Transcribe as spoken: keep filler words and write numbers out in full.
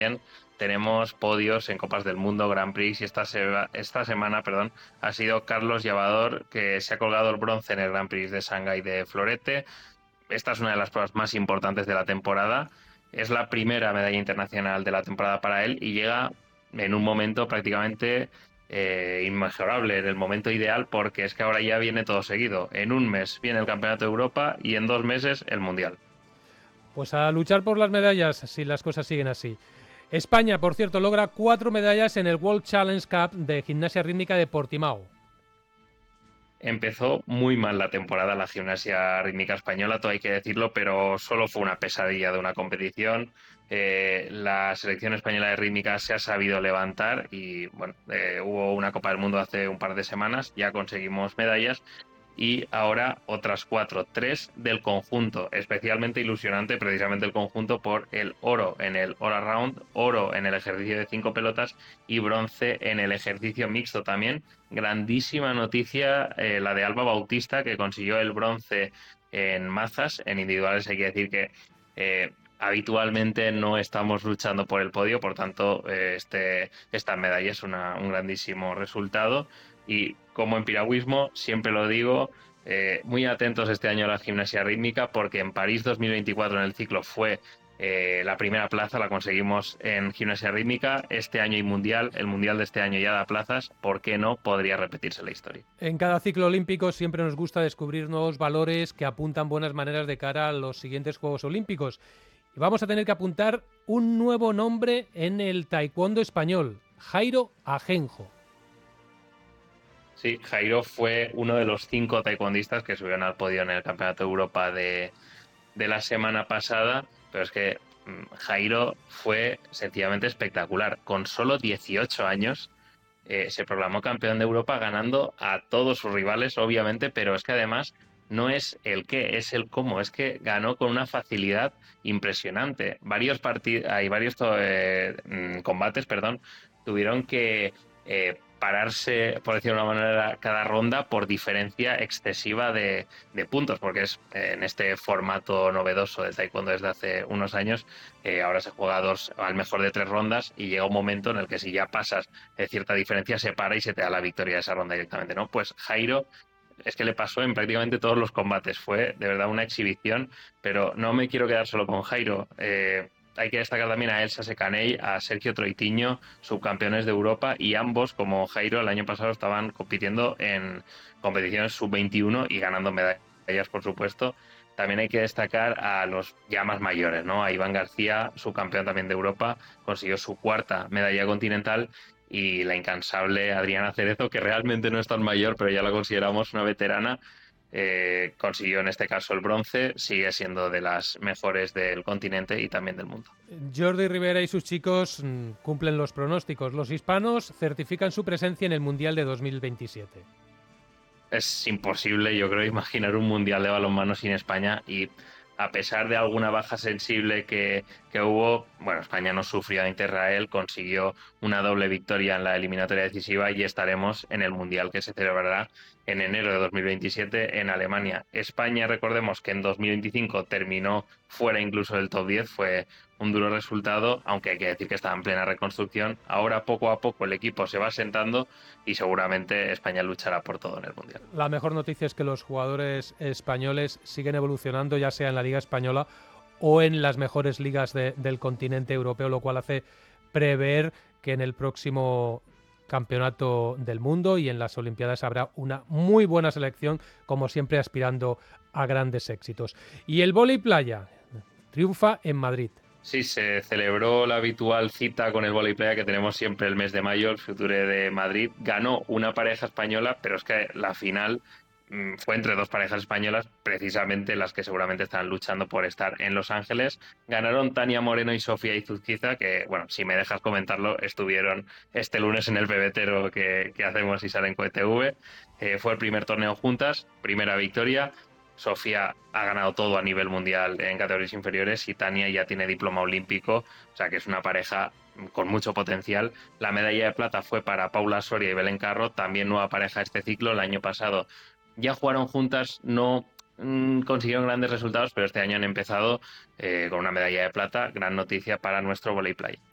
tenemos podios en Copas del Mundo, Grand Prix, y esta, se- esta semana, perdón, ha sido Carlos Llavador, que se ha colgado el bronce en el Grand Prix de Shanghái de Florete. Esta es una de las pruebas más importantes de la temporada. Es la primera medalla internacional de la temporada para él y llega en un momento prácticamente eh, inmejorable, en el momento ideal, porque es que ahora ya viene todo seguido. En un mes viene el Campeonato de Europa y en dos meses el Mundial. Pues a luchar por las medallas si las cosas siguen así. España, por cierto, logra cuatro medallas en el World Challenge Cup de gimnasia rítmica de Portimao. Empezó muy mal la temporada la gimnasia rítmica española, todo hay que decirlo, pero solo fue una pesadilla de una competición. Eh, la selección española de rítmica se ha sabido levantar y bueno, eh, hubo una Copa del Mundo hace un par de semanas, ya conseguimos medallas y ahora otras cuatro, tres del conjunto, especialmente ilusionante precisamente el conjunto por el oro en el all around, oro en el ejercicio de cinco pelotas y bronce en el ejercicio mixto también. Grandísima noticia eh, la de Alba Bautista, que consiguió el bronce en mazas, en individuales hay que decir que eh, habitualmente no estamos luchando por el podio, por tanto eh, este, esta medalla es una, un grandísimo resultado. Y como en piragüismo, siempre lo digo, eh, muy atentos este año a la gimnasia rítmica, porque en París dos mil veinticuatro en el ciclo fue eh, la primera plaza, la conseguimos en gimnasia rítmica. Este año hay mundial, el mundial de este año ya da plazas, ¿por qué no podría repetirse la historia? En cada ciclo olímpico siempre nos gusta descubrir nuevos valores que apuntan buenas maneras de cara a los siguientes Juegos Olímpicos. Y vamos a tener que apuntar un nuevo nombre en el taekwondo español, Jairo Ajenjo. Sí, Jairo fue uno de los cinco taekwondistas que subieron al podio en el Campeonato de Europa de, de la semana pasada, pero es que mm, Jairo fue sencillamente espectacular. Con solo dieciocho años eh, se proclamó campeón de Europa ganando a todos sus rivales, obviamente, pero es que además no es el qué, es el cómo, es que ganó con una facilidad impresionante. Varios partidos, hay varios eh, mm, combates, perdón, tuvieron que eh, pararse, por decirlo de una manera, cada ronda por diferencia excesiva de, de puntos, porque es eh, en este formato novedoso del taekwondo desde hace unos años, eh, ahora se juega dos, al mejor de tres rondas y llega un momento en el que si ya pasas de cierta diferencia se para y se te da la victoria de esa ronda directamente, ¿no? Pues Jairo es que le pasó en prácticamente todos los combates, fue de verdad una exhibición, pero no me quiero quedar solo con Jairo. Eh, hay que destacar también a Elsa Secaney, a Sergio Troitiño, subcampeones de Europa, y ambos, como Jairo, el año pasado estaban compitiendo en competiciones sub veintiuno y ganando medallas, por supuesto. También hay que destacar a los ya más mayores, ¿no? A Iván García, subcampeón también de Europa, consiguió su cuarta medalla continental, y la incansable Adriana Cerezo, que realmente no es tan mayor, pero ya la consideramos una veterana, eh, consiguió en este caso el bronce, sigue siendo de las mejores del continente y también del mundo. Jordi Rivera y sus chicos mmm, cumplen los pronósticos. Los hispanos certifican su presencia en el Mundial de dos mil veintisiete. Es imposible, yo creo, imaginar un mundial de balonmano sin España, y a pesar de alguna baja sensible que, que hubo, bueno, España no sufrió ante Israel, consiguió una doble victoria en la eliminatoria decisiva y estaremos en el mundial que se celebrará en enero de dos mil veintisiete en Alemania. España, recordemos que en dos mil veinticinco terminó fuera incluso del top diez, fue un duro resultado, aunque hay que decir que estaba en plena reconstrucción. Ahora poco a poco el equipo se va asentando y seguramente España luchará por todo en el Mundial. La mejor noticia es que los jugadores españoles siguen evolucionando, ya sea en la Liga Española o en las mejores ligas de, del continente europeo, lo cual hace prever que en el próximo Campeonato del Mundo y en las Olimpiadas habrá una muy buena selección, como siempre aspirando a grandes éxitos. Y el vóley playa triunfa en Madrid. Sí, se celebró la habitual cita con el vóley playa que tenemos siempre el mes de mayo, el Future de Madrid. Ganó una pareja española, pero es que la final mmm, fue entre dos parejas españolas, precisamente las que seguramente están luchando por estar en Los Ángeles. Ganaron Tania Moreno y Sofía Izuzquiza, que, bueno, si me dejas comentarlo, estuvieron este lunes en el pebetero que, que hacemos y sale en C O E T V. Eh, fue el primer torneo juntas, primera victoria. Sofía ha ganado todo a nivel mundial en categorías inferiores y Tania ya tiene diploma olímpico, o sea que es una pareja con mucho potencial. La medalla de plata fue para Paula Soria y Belén Carro, también nueva pareja este ciclo. El año pasado ya jugaron juntas, no mmm, consiguieron grandes resultados, pero este año han empezado eh, con una medalla de plata. Gran noticia para nuestro vóley playa.